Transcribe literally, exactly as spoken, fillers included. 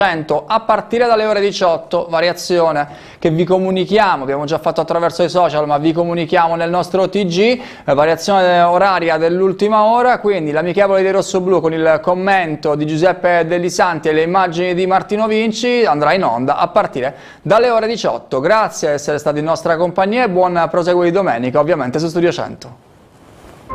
a partire dalle ore diciotto, variazione che vi comunichiamo, abbiamo già fatto attraverso i social, ma vi comunichiamo nel nostro T G, eh, variazione oraria dell'ultima ora, quindi l'amichevole dei rossoblù con il commento di Giuseppe Delisanti e le immagini di Martino Vinci andrà in onda a partire dalle ore diciotto. Grazie di essere stati in nostra compagnia e buon proseguo di domenica, ovviamente su Studio cento.